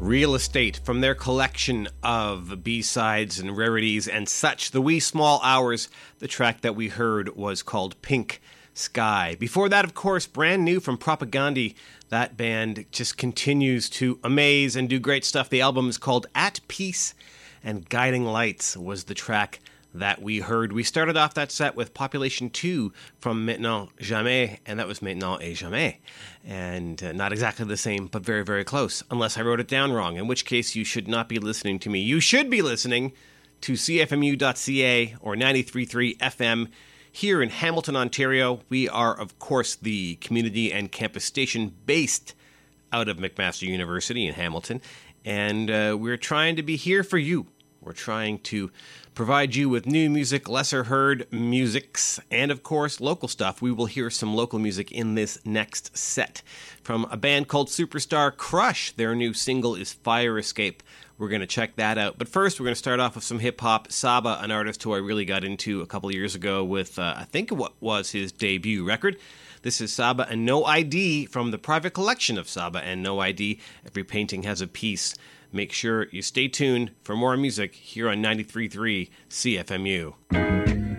Real Estate from their collection of B-sides and rarities and such. The Wee Small Hours, the track that we heard was called Pink Sky. Before that, of course, brand new from Propagandhi. That band just continues to amaze and do great stuff. The album is called At Peace, and Guiding Lights was the track that we heard. We started off that set with Population 2 from Maintenant Jamais, and that was Maintenant et Jamais. And not exactly the same, but very, very close, unless I wrote it down wrong, in which case you should not be listening to me. You should be listening to cfmu.ca or 93.3 FM here in Hamilton, Ontario. We are, of course, the community and campus station based out of McMaster University in Hamilton, and we're trying to be here for you. We're trying to provide you with new music, lesser heard musics, and of course, local stuff. We will hear some local music in this next set from a band called Superstar Crush. Their new single is Fire Escape. We're going to check that out. But first, we're going to start off with some hip-hop. Saba, an artist who I really got into a couple of years ago with, I think what was his debut record. This is Saba and No ID from the private collection of Saba and No ID. Every painting has a piece. Make sure you stay tuned for more music here on 93.3 CFMU.